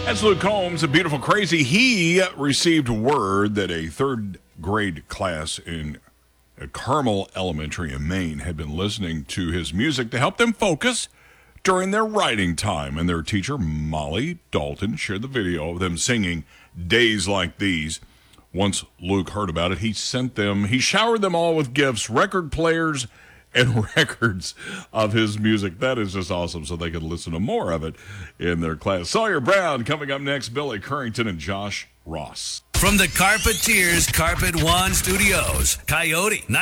That's Luke Combs, a beautiful crazy. He received word that a third grade class in Carmel Elementary in Maine had been listening to his music to help them focus during their writing time. And their teacher, Molly Dalton, shared the video of them singing Days Like These. Once Luke heard about it, he showered them all with gifts, record players, and records of his music. That is just awesome, so they could listen to more of it in their class. Sawyer Brown coming up next, Billy Currington and Josh Ross. From the Carpeteers Carpet One Studios, Coyote